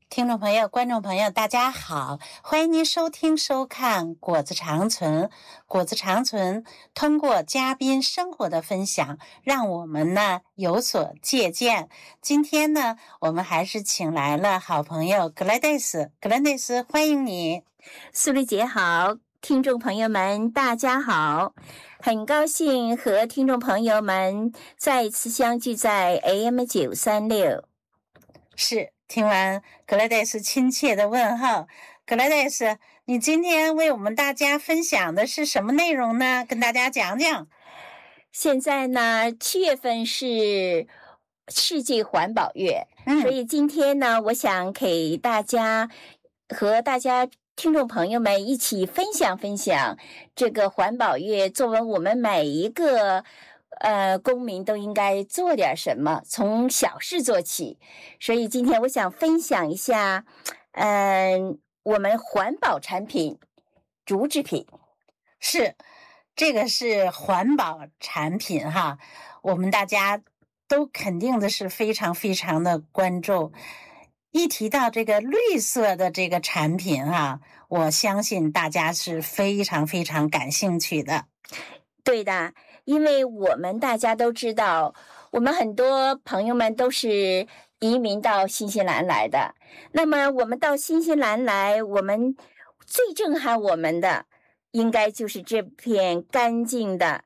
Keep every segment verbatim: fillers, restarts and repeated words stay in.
听众朋友、观众朋友，大家好！欢迎您收听、收看《果子长存》。果子长存通过嘉宾生活的分享，让我们呢有所借鉴。今天呢，我们还是请来了好朋友格莱戴斯。格莱戴斯，欢迎你。 苏丽姐好，听众朋友们大家好，很高兴和听众朋友们再一次相聚在 A M 九三六。 是。听完格莱戴斯亲切的问候，格莱戴斯，你今天为我们大家分享的是什么内容呢？跟大家讲讲。 现在呢，七月份是世界环保月，嗯、所以今天呢，我想给大家和大家听众朋友们一起分享分享这个环保月作为我们每一个呃，公民都应该做点什么，从小事做起。所以今天我想分享一下，嗯、呃，我们环保产品竹制品。 是，这个是环保产品哈，我们大家都肯定的是非常非常的关注。一提到这个绿色的这个产品哈，我相信大家是非常非常感兴趣的。 对的。因为我们大家都知道，我们很多朋友们都是移民到新西兰来的。那么我们到新西兰来，我们最震撼我们的，应该就是这片干净的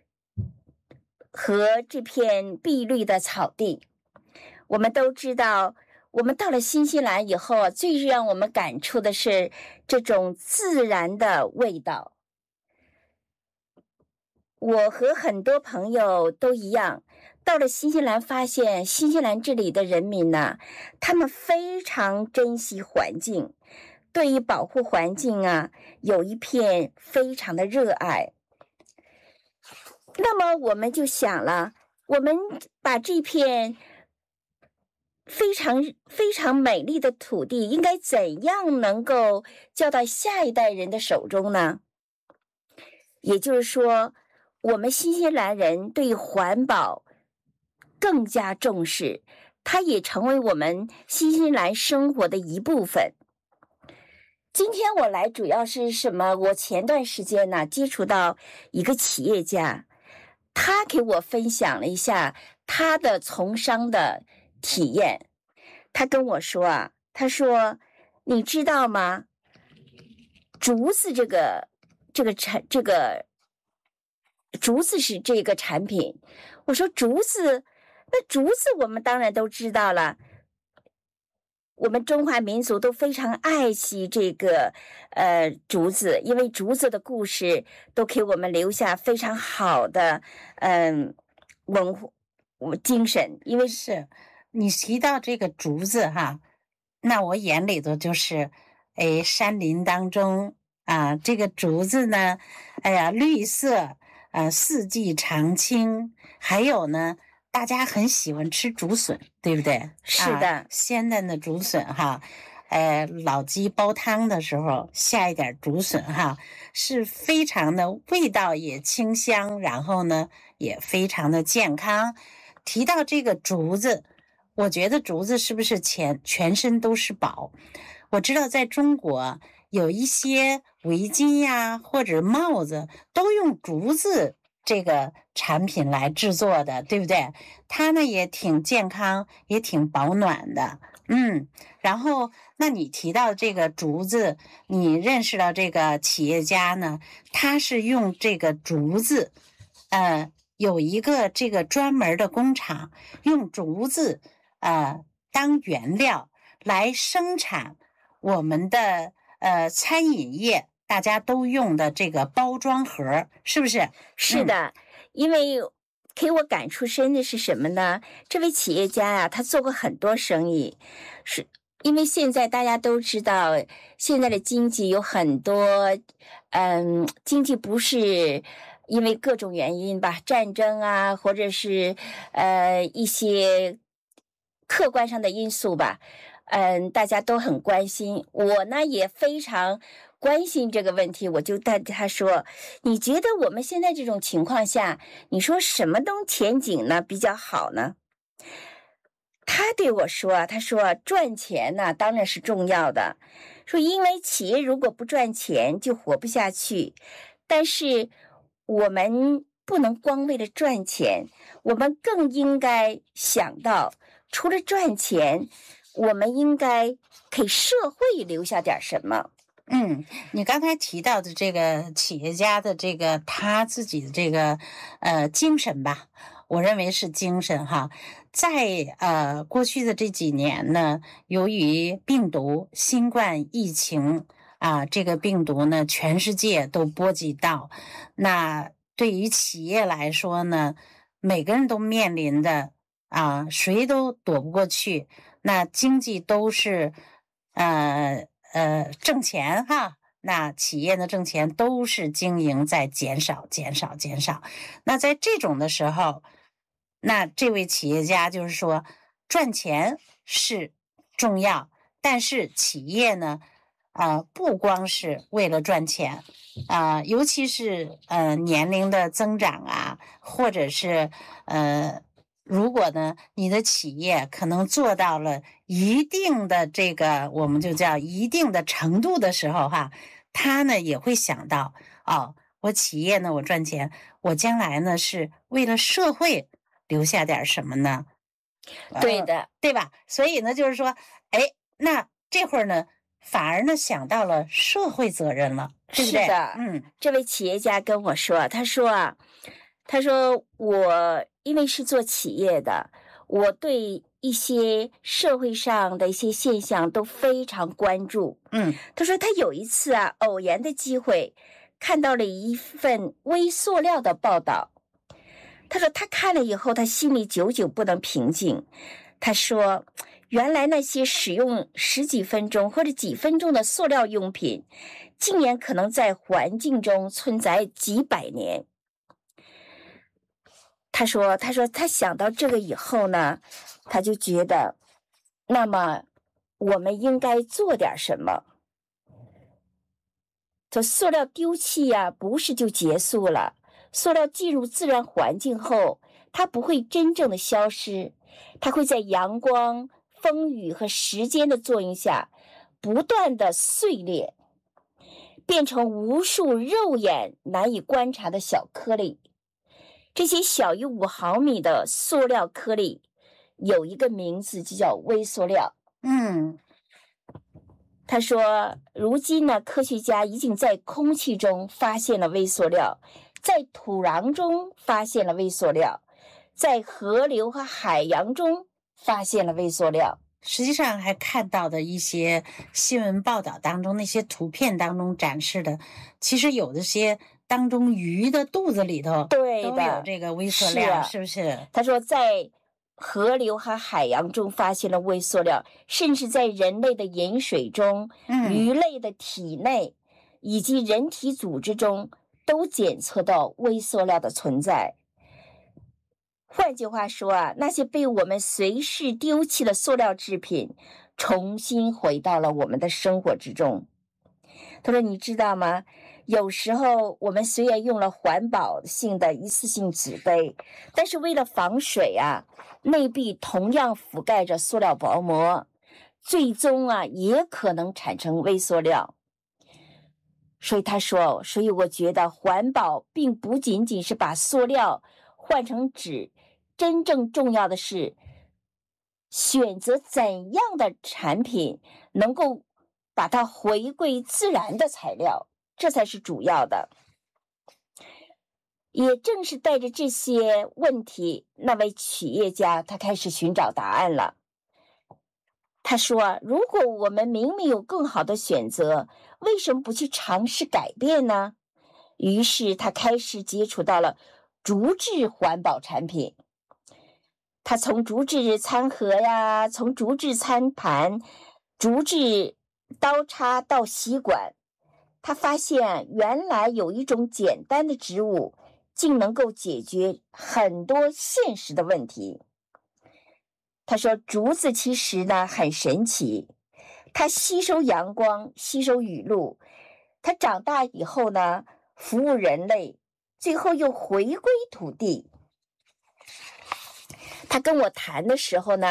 和这片碧绿的草地。我们都知道，我们到了新西兰以后，最让我们感触的是这种自然的味道。我和很多朋友都一样，到了新西兰发现新西兰这里的人民呢，他们非常珍惜环境，对于保护环境啊，有一片非常的热爱。那么我们就想了，我们把这片非常非常美丽的土地，应该怎样能够交到下一代人的手中呢？也就是说，我们新西兰人对环保更加重视，它也成为我们新西兰生活的一部分。今天我来主要是什么？我前段时间呢接触到一个企业家，他给我分享了一下他的从商的体验。他跟我说啊，他说你知道吗？竹子这个这个产这个。竹子是这个产品。我说竹子，那竹子我们当然都知道了，我们中华民族都非常爱惜这个呃竹子，因为竹子的故事都给我们留下非常好的嗯、呃、文化精神。因为是你提到这个竹子哈，那我眼里头就是哎山林当中啊，这个竹子呢，哎呀绿色。呃，四季常青，还有呢，大家很喜欢吃竹笋，对不对？ 是的， 啊、鲜嫩的竹笋哈，呃，老鸡煲汤的时候下一点竹笋哈，是非常的味道也清香，然后呢也非常的健康。提到这个竹子，我觉得竹子是不是全全身都是宝？我知道在中国有一些围巾呀或者帽子都用竹子这个产品来制作的，对不对？它呢也挺健康，也挺保暖的。嗯，然后那你提到这个竹子，你认识到这个企业家呢，他是用这个竹子，呃，有一个这个专门的工厂，用竹子呃当原料来生产我们的呃餐饮业大家都用的这个包装盒，是不是？ 是的，嗯、因为给我感触深的是什么呢？这位企业家呀、啊，他做过很多生意，是因为现在大家都知道，现在的经济有很多，嗯，经济不是因为各种原因吧，战争啊，或者是呃一些客观上的因素吧。嗯，大家都很关心，我呢也非常关心这个问题。我就带他说，你觉得我们现在这种情况下，你说什么东前景呢比较好呢？ 他对我说啊，他说赚钱呢，当然是重要的，说因为企业如果不赚钱就活不下去，但是我们不能光为了赚钱，我们更应该想到，除了赚钱，我们应该给社会留下点什么。 嗯，你刚才提到的这个企业家的这个他自己的这个呃精神吧，我认为是精神哈。在呃过去的这几年呢，由于病毒新冠疫情啊，这个病毒呢全世界都波及到，那对于企业来说呢，每个人都面临的啊，谁都躲不过去，那经济都是呃。呃，挣钱哈，那企业呢挣钱都是经营在减少、减少、减少。那在这种的时候，那这位企业家就是说，赚钱是重要，但是企业呢，啊、呃，不光是为了赚钱啊、呃，尤其是呃年龄的增长啊，或者是呃。如果呢，你的企业可能做到了一定的这个，我们就叫一定的程度的时候，哈，他呢也会想到，哦，我企业呢，我赚钱，我将来呢是为了社会留下点什么呢？ 对的， 呃、对吧？所以呢，就是说，哎，那这会儿呢，反而呢想到了社会责任了，对不对？ 是的， 嗯， 这位企业家跟我说，他说啊，他说我因为是做企业的，我对一些社会上的一些现象都非常关注。 嗯， 他说他有一次啊，偶然的机会看到了一份微塑料的报道。他说他看了以后，他心里久久不能平静。他说原来那些使用十几分钟或者几分钟的塑料用品，竟然可能在环境中存在几百年。他说他说他想到这个以后呢，他就觉得那么我们应该做点什么。这塑料丢弃呀、啊，不是就结束了。塑料进入自然环境后，它不会真正的消失，它会在阳光、风雨和时间的作用下不断的碎裂，变成无数肉眼难以观察的小颗粒。这些小于五毫米的塑料颗粒有一个名字，就叫微塑料。 嗯， 他说如今呢，科学家已经在空气中发现了微塑料，在土壤中发现了微塑料，在河流和海洋中发现了微塑料。 实际上还看到的一些新闻报道当中，那些图片当中展示的，其实有的些当中鱼的肚子里头对的都有这个微塑料， 是,、啊、是不是？ 他说在河流和海洋中发现了微塑料，甚至在人类的饮水中、 嗯、 鱼类的体内以及人体组织中都检测到微塑料的存在。换句话说啊，那些被我们随时丢弃的塑料制品重新回到了我们的生活之中。他说你知道吗，有时候我们虽然用了环保性的一次性纸杯，但是为了防水啊，内壁同样覆盖着塑料薄膜，最终啊也可能产生微塑料。所以他说，所以我觉得环保并不仅仅是把塑料换成纸，真正重要的是选择怎样的产品能够把它回归自然的材料，这才是主要的。也正是带着这些问题，那位企业家他开始寻找答案了。他说，如果我们明明有更好的选择，为什么不去尝试改变呢？于是他开始接触到了竹制环保产品。他从竹制餐盒呀，从竹制餐盘、竹制刀叉到吸管，他发现原来有一种简单的植物竟能够解决很多现实的问题。他说竹子其实呢很神奇，它吸收阳光，吸收雨露，它长大以后呢服务人类，最后又回归土地。他跟我谈的时候呢，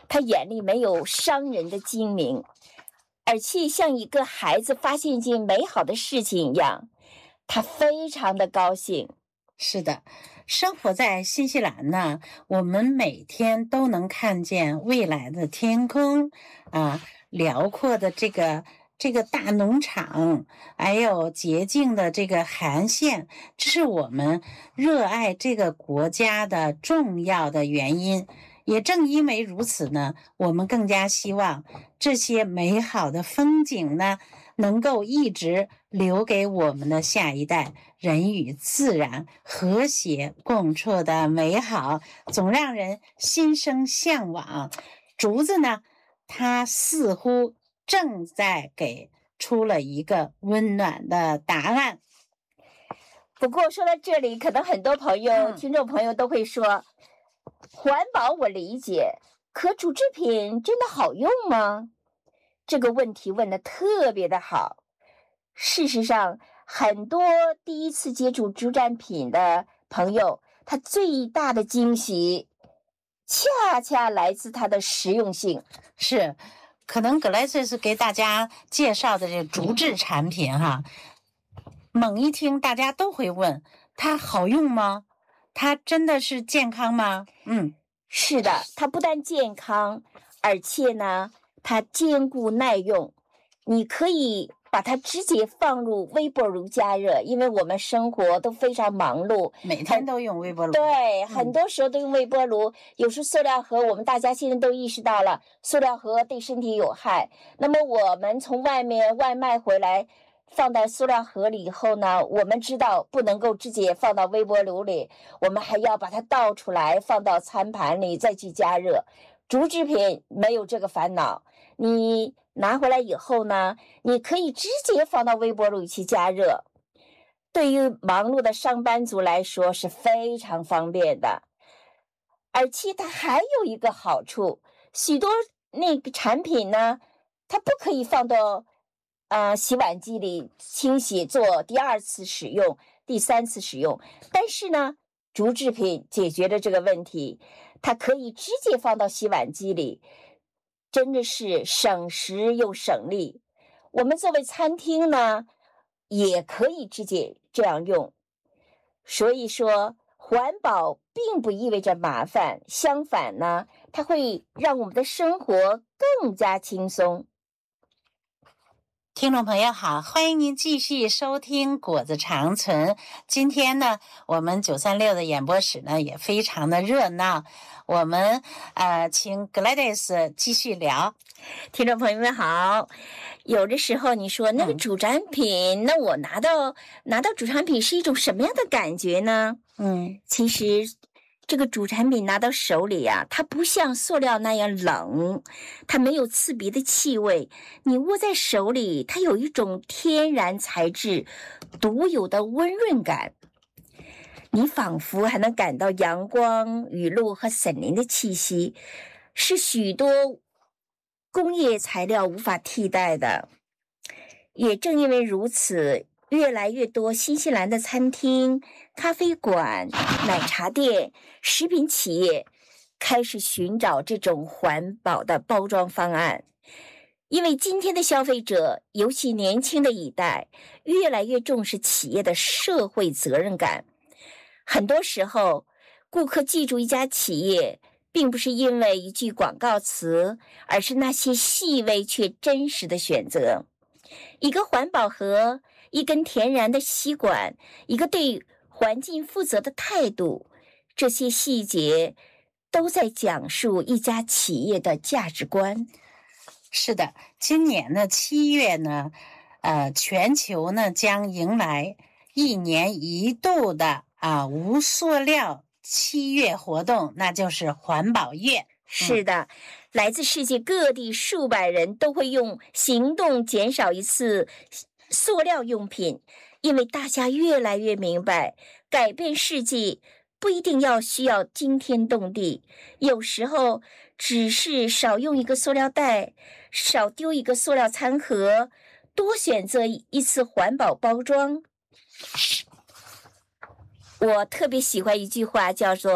他眼里没有商人的精明，而且像一个孩子发现一件美好的事情一样，他非常的高兴。 是的，生活在新西兰呢，我们每天都能看见蔚蓝的天空啊，辽阔的这个这个大农场，还有洁净的这个海岸线，这是我们热爱这个国家的重要的原因。也正因为如此呢，我们更加希望这些美好的风景呢，能够一直留给我们的下一代。人与自然和谐共处的美好，总让人心生向往。竹子呢，它似乎正在给出了一个温暖的答案。 不过说到这里，可能很多朋友、嗯、听众朋友都会说，环保我理解，可竹制品真的好用吗？这个问题问得特别的好。事实上，很多第一次接触竹制品的朋友，他最大的惊喜恰恰来自它的实用性。 是，可能格莱斯是给大家介绍的这个竹制产品哈，猛一听大家都会问，它好用吗？它真的是健康吗？嗯， 是的，它不但健康，而且呢，它坚固耐用。你可以把它直接放入微波炉加热，因为我们生活都非常忙碌， 每天都用微波炉。 对，嗯、很多时候都用微波炉。有时塑料盒，我们大家现在都意识到了，塑料盒对身体有害。那么我们从外面外卖回来，放在塑料盒里以后呢，我们知道不能够直接放到微波炉里，我们还要把它倒出来，放到餐盘里再去加热。竹制品没有这个烦恼，你拿回来以后呢，你可以直接放到微波炉去加热。对于忙碌的上班族来说是非常方便的。而且它还有一个好处，许多那个产品呢，它不可以放到呃洗碗机里清洗做第二次使用、第三次使用。但是呢，竹制品解决了这个问题，它可以直接放到洗碗机里。真的是省时又省力。我们作为餐厅呢，也可以直接这样用。所以说，环保并不意味着麻烦，相反呢，它会让我们的生活更加轻松。 听众朋友好，欢迎您继续收听果子长存。今天呢，我们九三六的演播室呢也非常的热闹。我们呃，请 Gladys 继续聊。 听众朋友们好，有的时候你说那个主产品，嗯、那我拿到拿到主产品是一种什么样的感觉呢？嗯，其实这个主产品拿到手里啊，它不像塑料那样冷，它没有刺鼻的气味，你握在手里，它有一种天然材质独有的温润感。你仿佛还能感到阳光、雨露和森林的气息，是许多工业材料无法替代的。也正因为如此，越来越多新西兰的餐厅、咖啡馆、奶茶店、食品企业开始寻找这种环保的包装方案。因为今天的消费者，尤其年轻的一代，越来越重视企业的社会责任感。很多时候，顾客记住一家企业，并不是因为一句广告词，而是那些细微却真实的选择。一个环保盒，一根天然的吸管，一个对环境负责的态度，这些细节都在讲述一家企业的价值观。 是的，今年的七月呢，呃，全球呢将迎来一年一度的啊无塑料七月活动，那就是环保月。 是的、嗯、来自世界各地数百人都会用行动减少一次塑料用品，因为大家越来越明白，改变世界不一定要需要惊天动地，有时候只是少用一个塑料袋，少丢一个塑料餐盒，多选择一次环保包装。我特别喜欢一句话，叫做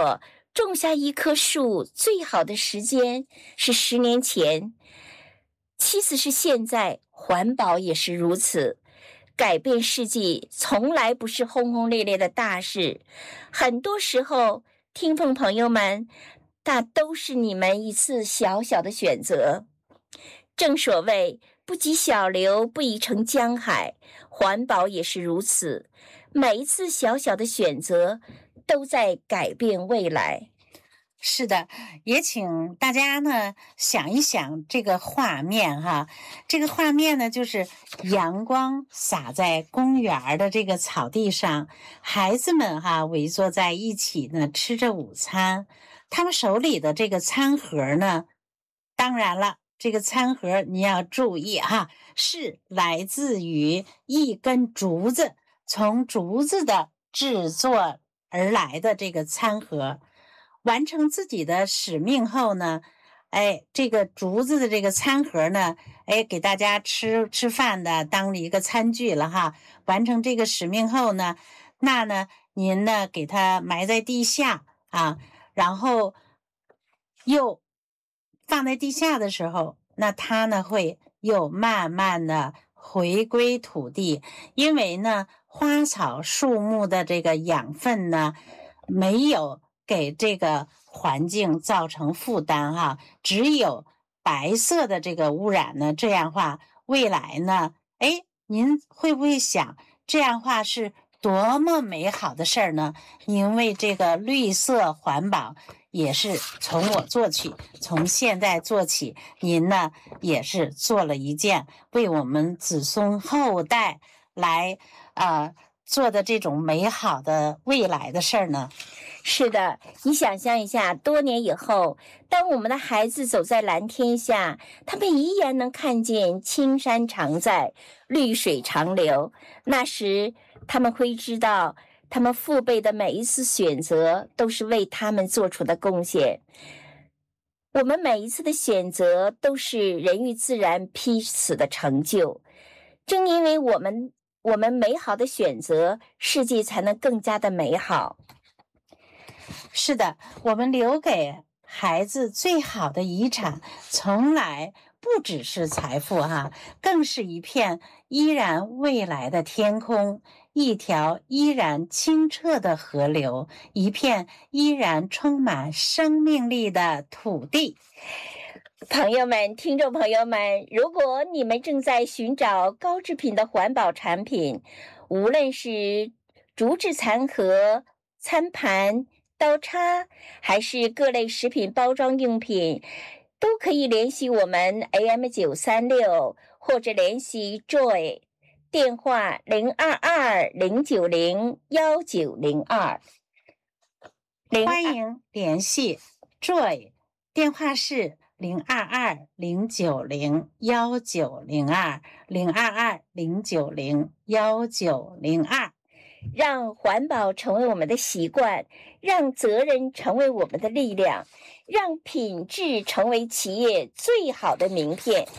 种下一棵树最好的时间是十年前，其实是现在，环保也是如此。改变世界从来不是轰轰烈烈的大事，很多时候，听众朋友们，那都是你们一次小小的选择。正所谓不积小流，不已成江海，环保也是如此。每一次小小的选择都在改变未来。 是的，也请大家呢想一想这个画面哈，这个画面呢就是阳光洒在公园的这个草地上，孩子们哈围坐在一起呢吃着午餐，他们手里的这个餐盒呢，当然了，这个餐盒你要注意哈，是来自于一根竹子，从竹子的制作而来的这个餐盒。完成自己的使命后呢，哎，这个竹子的这个餐盒呢，哎，给大家吃吃饭的当一个餐具了哈。完成这个使命后呢，那呢，您呢给它埋在地下啊，然后又放在地下的时候，那它呢会又慢慢的回归土地，因为呢，花草树木的这个养分呢，没有给这个环境造成负担哈，只有白色的这个污染呢，这样话未来呢，哎，您会不会想这样话是多么美好的事儿呢？因为这个绿色环保也是从我做起，从现在做起，您呢也是做了一件为我们子孙后代来呃做的这种美好的未来的事儿呢。 是的，你想象一下，多年以后，当我们的孩子走在蓝天下，他们依然能看见青山常在，绿水长流。那时，他们会知道，他们父辈的每一次选择都是为他们做出的贡献。我们每一次的选择都是人与自然彼此的成就。正因为我们我们美好的选择，世界才能更加的美好。 是的，我们留给孩子最好的遗产，从来不只是财富哈，更是一片依然未来的天空，一条依然清澈的河流，一片依然充满生命力的土地。 朋友们，听众朋友们，如果你们正在寻找高制品的环保产品，无论是竹制餐盒、餐盘、刀叉，还是各类食品包装用品，都可以联系我们 A M 九三六， 或者联系 Joy， 电话零二二零九零一九零二。 欢迎联系 Joy， 电话是零二二零九零一九零二 零二二零九零一九零二。 让环保成为我们的习惯，让责任成为我们的力量，让品质成为企业最好的名片。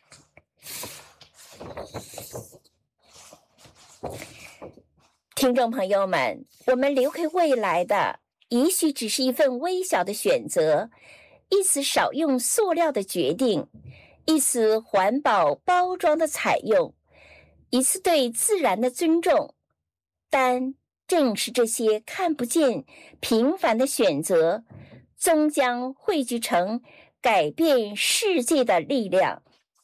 听众朋友们，我们留给未来的也许只是一份微小的选择，一次少用塑料的决定，一次环保包装的采用，一次对自然的尊重。但正是这些看不见、平凡的选择，终将汇聚成改变世界的力量。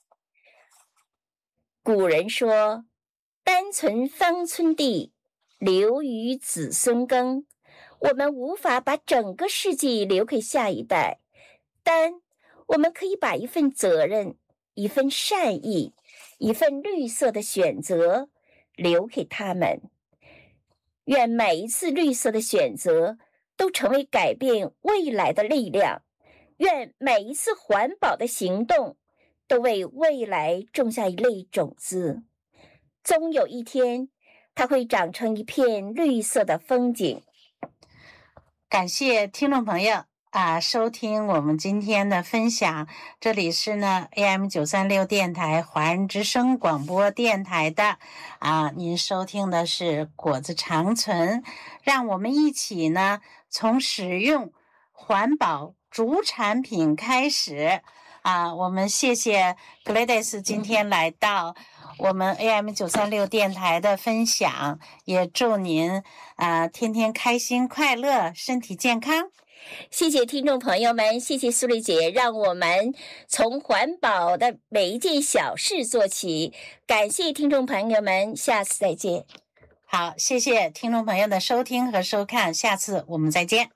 古人说：“单存方寸地，留于子孙耕。”我们无法把整个世界留给下一代，但我们可以把一份责任、一份善意、一份绿色的选择留给他们。愿每一次绿色的选择都成为改变未来的力量，愿每一次环保的行动都为未来种下一粒种子，终有一天它会长成一片绿色的风景。 感谢听众朋友啊，收听我们今天的分享。这里是呢 A M 九三六 电台华人之声广播电台的啊，您收听的是果子长存，让我们一起呢从使用环保主产品开始啊！我们谢谢 Gladys 今天来到我们 A M 九三六 电台的分享，也祝您啊天天开心快乐，身体健康。 谢谢听众朋友们，谢谢苏丽姐，让我们从环保的每一件小事做起。感谢听众朋友们，下次再见。 好，谢谢听众朋友的收听和收看，下次我们再见。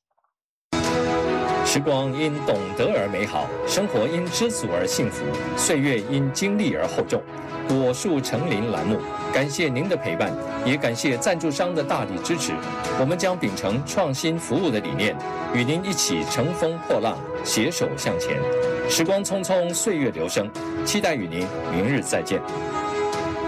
时光因懂得而美好，生活因知足而幸福，岁月因经历而厚重。果树成林栏目，感谢您的陪伴，也感谢赞助商的大力支持。我们将秉承创新服务的理念，与您一起乘风破浪，携手向前。时光匆匆，岁月流声，期待与您明日再见。